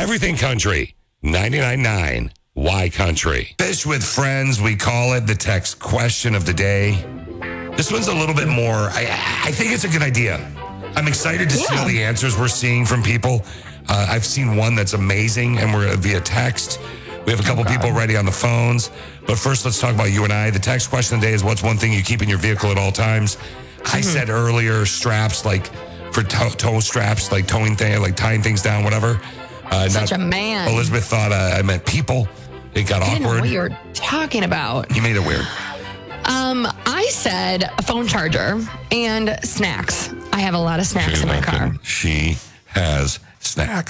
Everything Country, 99.9 Y Country. Fish with Friends, we call it the text question of the day. This one's a little bit more, I think it's a good idea. I'm excited to see all the answers we're seeing from people. I've seen one that's amazing, and we're via text. We have a couple people ready on the phones. But first, let's talk about you and I. The text question of the day is, what's one thing you keep in your vehicle at all times? I said earlier, straps, like for toe straps, like towing thing, like tying things down, whatever. Such a man. Elizabeth thought I meant people. It got I didn't know awkward. what you were talking about. You made it weird. I said a phone charger and snacks. I have a lot of snacks in my car. She has snacks.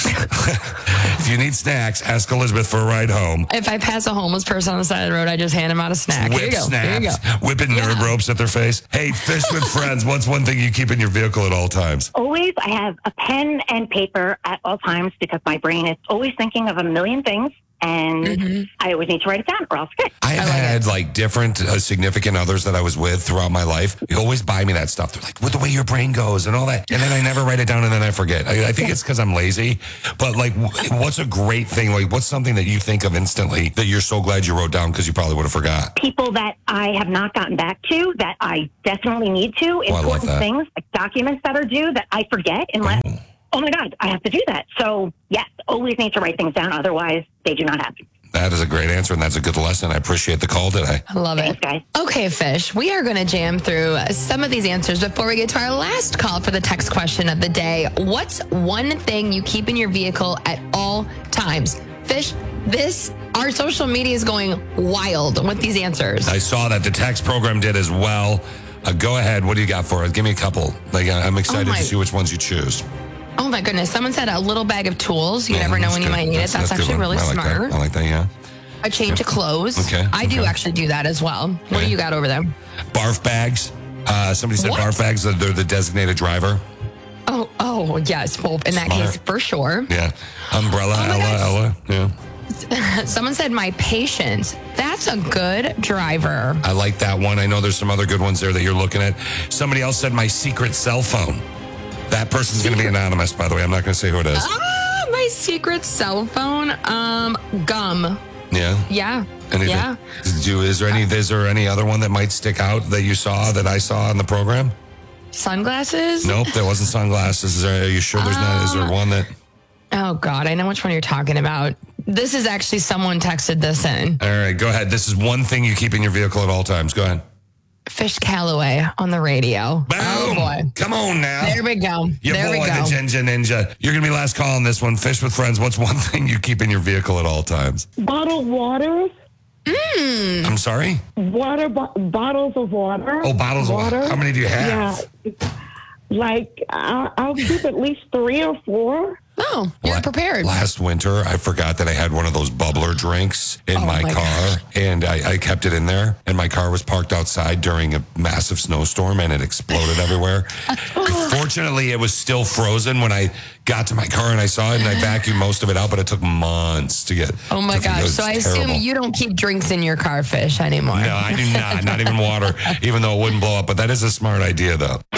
If you need snacks, ask Elizabeth for a ride home. If I pass a homeless person on the side of the road, I just hand them out a snack. Whip Here you go. snaps, Here you go. whipping nerd ropes at their face. Hey, Fish with Friends, what's one thing you keep in your vehicle at all times? Always, I have a pen and paper at all times because my brain is always thinking of a million things. And I always need to write it down or I'll forget. I've had like different significant others that I was with throughout my life. You always buy me that stuff. They're like, with the way your brain goes and all that. And then I never write it down and then I forget. I think it's because I'm lazy. But like, what's a great thing? Like, what's something that you think of instantly that you're so glad you wrote down because you probably would have forgot? People that I have not gotten back to that I definitely need to. I love Important that. things, like documents that are due that I forget unless, oh my God, I have to do that. So yes, always need to write things down. Otherwise, they do not happen. That is a great answer, and that's a good lesson. I appreciate the call today. I love Thanks, it. guys. Okay, Fish, we are going to jam through some of these answers before we get to our last call for the text question of the day. What's one thing you keep in your vehicle at all times? Fish, our social media is going wild with these answers. I saw that the text program did as well. Go ahead. What do you got for us? Give me a couple. Like, I'm excited to see which ones you choose. Oh my goodness. Someone said a little bag of tools. You never know when you might need it. That's actually really smart. I like that, yeah. A change of clothes. Okay. I do actually do that as well. What do you got over there? Barf bags. Somebody said What? barf bags. They're the designated driver. Oh, yes. Well, in that case, for sure. Yeah. Umbrella, Ella. Yeah. Someone said my patience. That's a good driver. I like that one. I know there's some other good ones there that you're looking at. Somebody else said my secret cell phone. That person's going to be anonymous, by the way. I'm not going to say who it is. My secret cell phone. Gum. Yeah. Yeah. Anything? Yeah. Is there any other one that might stick out that you saw that I saw in the program? Sunglasses? Nope, there wasn't sunglasses. Are you sure there's not? Is there one that? Oh God, I know which one you're talking about. This is actually someone texted this in. All right, go ahead. This is one thing you keep in your vehicle at all times. Go ahead. Fish Calloway on the radio. Boom! Oh boy. Come on now. There we go. Your there boy, we go. the Ginger Ninja. You're going to be last call on this one. Fish with Friends. What's one thing you keep in your vehicle at all times? Bottled waters. I'm sorry? Bottles of water. Oh, bottles of water. How many do you have? Yeah. Like, I'll keep at least 3 or 4. Oh, you're prepared. Last winter, I forgot that I had one of those bubbler drinks in my car, gosh. and I kept it in there, and my car was parked outside during a massive snowstorm, and it exploded everywhere. Fortunately, it was still frozen when I got to my car, and I saw it, and I vacuumed most of it out, but it took months to get. Oh my gosh. So I assume you don't keep drinks in your car, Fish, anymore. No, I do not. Not even water, even though it wouldn't blow up. But that is a smart idea, though.